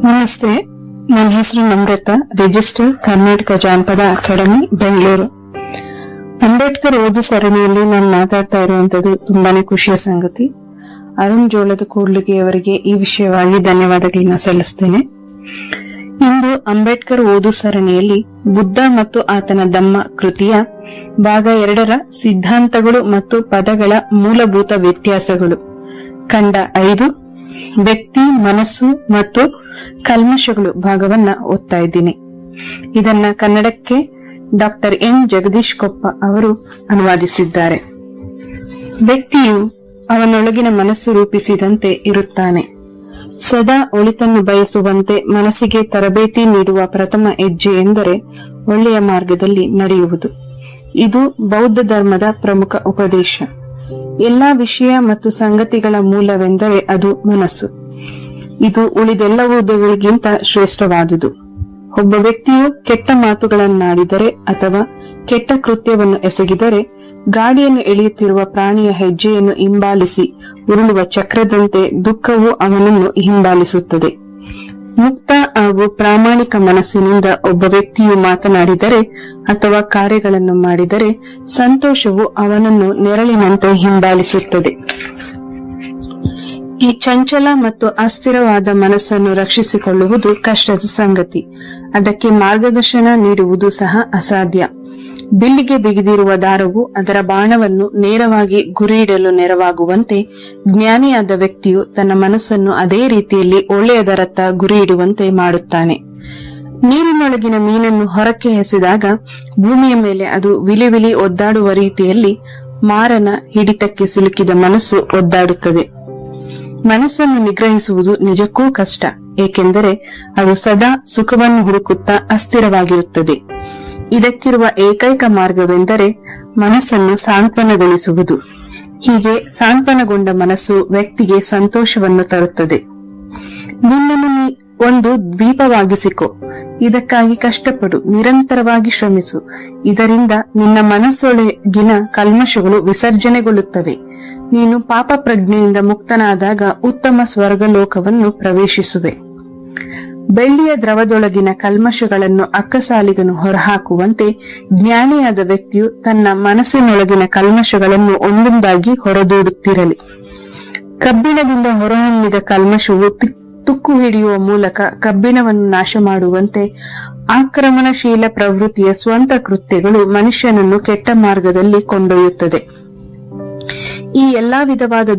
ನಮಸ್ತೆ, ನನ್ನ ಹೆಸರು ನಮ್ರತ, ರಿಜಿಸ್ಟರ್ ಕರ್ನಾಟಕ ಜಾನಪದ ಅಕಾಡೆಮಿ ಬೆಂಗಳೂರು. ಅಂಬೇಡ್ಕರ್ ಓದು ಸರಣಿಯಲ್ಲಿ ನಾನು ಮಾತಾಡ್ತಾ ಇರುವಂತದ್ದು ತುಂಬಾನೇ ಖುಷಿಯ ಸಂಗತಿ. ಅರುಣ್ ಜೋಳದ ಕೂಡ್ಲಿಗೆ ಅವರಿಗೆ ಈ ವಿಷಯವಾಗಿ ಧನ್ಯವಾದಗಳನ್ನ ಸಲ್ಲಿಸ್ತೇನೆ. ಇಂದು ಅಂಬೇಡ್ಕರ್ ಓದು ಸರಣಿಯಲ್ಲಿ ಬುದ್ಧ ಮತ್ತು ಆತನ ಧಮ್ಮ ಕೃತಿಯ ಭಾಗ 2ರ ಸಿದ್ಧಾಂತಗಳು ಮತ್ತು ಪದಗಳ ಮೂಲಭೂತ ವ್ಯತ್ಯಾಸಗಳು ಖಂಡ 5 ವ್ಯಕ್ತಿ, ಮನಸ್ಸು ಮತ್ತು ಕಲ್ಮಶಗಳು ಭಾಗವನ್ನ ಓದ್ತಾ ಇದ್ದೀನಿ. ಇದನ್ನ ಕನ್ನಡಕ್ಕೆ ಡಾಕ್ಟರ್ ಎನ್ ಜಗದೀಶ್ ಕೊಪ್ಪ ಅವರು ಅನುವಾದಿಸಿದ್ದಾರೆ. ವ್ಯಕ್ತಿಯು ಅವನೊಳಗಿನ ಮನಸ್ಸು ರೂಪಿಸಿದಂತೆ ಇರುತ್ತಾನೆ. ಸದಾ ಒಳಿತನ್ನು ಬಯಸುವಂತೆ ಮನಸ್ಸಿಗೆ ತರಬೇತಿ ನೀಡುವ ಪ್ರಥಮ ಹೆಜ್ಜೆ ಎಂದರೆ ಒಳ್ಳೆಯ ಮಾರ್ಗದಲ್ಲಿ ನಡೆಯುವುದು. ಇದು ಬೌದ್ಧ ಧರ್ಮದ ಪ್ರಮುಖ ಉಪದೇಶ. ಎಲ್ಲಾ ವಿಷಯ ಮತ್ತು ಸಂಗತಿಗಳ ಮೂಲವೆಂದರೆ ಅದು ಮನಸ್ಸು. ಇದು ಉಳಿದೆಲ್ಲವುಗಳಿಗಿಂತ ಶ್ರೇಷ್ಠವಾದುದು. ಒಬ್ಬ ವ್ಯಕ್ತಿಯು ಕೆಟ್ಟ ಮಾತುಗಳನ್ನಾಡಿದರೆ ಅಥವಾ ಕೆಟ್ಟ ಕೃತ್ಯವನ್ನು ಎಸಗಿದರೆ ಗಾಡಿಯನ್ನು ಎಳೆಯುತ್ತಿರುವ ಪ್ರಾಣಿಯ ಹೆಜ್ಜೆಯನ್ನು ಹಿಂಬಾಲಿಸಿ ಉರುಳುವ ಚಕ್ರದಂತೆ ದುಃಖವು ಅವನನ್ನು ಹಿಂಬಾಲಿಸುತ್ತದೆ. ಮುಕ್ತ ಹಾಗೂ ಪ್ರಾಮಾಣಿಕ ಮನಸ್ಸಿನಿಂದ ಒಬ್ಬ ವ್ಯಕ್ತಿಯು ಮಾತನಾಡಿದರೆ ಅಥವಾ ಕಾರ್ಯಗಳನ್ನು ಮಾಡಿದರೆ ಸಂತೋಷವು ಅವನನ್ನು ನೆರಳಿನಂತೆ ಹಿಂಬಾಲಿಸುತ್ತದೆ. ಈ ಚಂಚಲ ಮತ್ತು ಅಸ್ಥಿರವಾದ ಮನಸ್ಸನ್ನು ರಕ್ಷಿಸಿಕೊಳ್ಳುವುದು ಕಷ್ಟದ ಸಂಗತಿ. ಅದಕ್ಕೆ ಮಾರ್ಗದರ್ಶನ ನೀಡುವುದು ಸಹ ಅಸಾಧ್ಯ. ಬಿಲ್ಲಿಗೆ ಬಿಗಿದಿರುವ ದಾರವು ಅದರ ಬಾಣವನ್ನು ನೇರವಾಗಿ ಗುರಿಯಿಡಲು ನೆರವಾಗುವಂತೆ ಜ್ಞಾನಿಯಾದ ವ್ಯಕ್ತಿಯು ತನ್ನ ಮನಸ್ಸನ್ನು ಅದೇ ರೀತಿಯಲ್ಲಿ ಒಳ್ಳೆಯದರತ್ತ ಗುರಿಯಿಡುವಂತೆ ಮಾಡುತ್ತಾನೆ. ನೀರಿನೊಳಗಿನ ಮೀನನ್ನು ಹೊರಕ್ಕೆ ಎಸೆದಾಗ ಭೂಮಿಯ ಮೇಲೆ ಅದು ವಿಲಿ ವಿಲಿ ಒದ್ದಾಡುವ ರೀತಿಯಲ್ಲಿ ಮಾರನ ಹಿಡಿತಕ್ಕೆ ಸಿಲುಕಿದ ಮನಸ್ಸು ಒದ್ದಾಡುತ್ತದೆ. ಮನಸ್ಸನ್ನು ನಿಗ್ರಹಿಸುವುದು ನಿಜಕ್ಕೂ ಕಷ್ಟ, ಏಕೆಂದರೆ ಅದು ಸದಾ ಸುಖವನ್ನು ಹುಡುಕುತ್ತಾ ಅಸ್ಥಿರವಾಗಿರುತ್ತದೆ. ಇದಕ್ಕಿರುವ ಏಕೈಕ ಮಾರ್ಗವೆಂದರೆ ಮನಸ್ಸನ್ನು ಸಾಂತ್ವನಗೊಳಿಸುವುದು. ಹೀಗೆ ಸಾಂತ್ವನಗೊಂಡ ಮನಸ್ಸು ವ್ಯಕ್ತಿಗೆ ಸಂತೋಷವನ್ನು ತರುತ್ತದೆ. ನಿನ್ನನ್ನು ಒಂದು ದ್ವೀಪವಾಗಿಸಿಕೊ, ಇದಕ್ಕಾಗಿ ಕಷ್ಟಪಡು, ನಿರಂತರವಾಗಿ ಶ್ರಮಿಸು. ಇದರಿಂದ ನಿನ್ನ ಮನಸ್ಸೊಳಗಿನ ಕಲ್ಮಶಗಳು ವಿಸರ್ಜನೆಗೊಳ್ಳುತ್ತವೆ. ನೀನು ಪಾಪ ಪ್ರಜ್ಞೆಯಿಂದ ಮುಕ್ತನಾದಾಗ ಉತ್ತಮ ಸ್ವರ್ಗಲೋಕವನ್ನು ಪ್ರವೇಶಿಸುವೆ. ಬೆಳ್ಳಿಯ ದ್ರವದೊಳಗಿನ ಕಲ್ಮಶಗಳನ್ನು ಅಕ್ಕಸಾಲಿಗನು ಹೊರಹಾಕುವಂತೆ ಜ್ಞಾನಿಯಾದ ವ್ಯಕ್ತಿಯು ತನ್ನ ಮನಸ್ಸಿನೊಳಗಿನ ಕಲ್ಮಶಗಳನ್ನು ಒಂದೊಂದಾಗಿ ಹೊರದೂಡುತ್ತಿರಲಿ. ಕಬ್ಬಿಣದಿಂದ ಹೊರಹೊಮ್ಮಿದ ಕಲ್ಮಶವು ತುಕ್ಕು ಹಿಡಿಯುವ ಮೂಲಕ ಕಬ್ಬಿಣವನ್ನು ನಾಶ ಮಾಡುವಂತೆ ಆಕ್ರಮಣಶೀಲ ಪ್ರವೃತ್ತಿಯ ಸ್ವಂತ ಕೃತ್ಯಗಳು ಮನುಷ್ಯನನ್ನು ಕೆಟ್ಟ ಮಾರ್ಗದಲ್ಲಿ ಕೊಂಡೊಯ್ಯುತ್ತದೆ. ಈ ಎಲ್ಲಾ ವಿಧವಾದ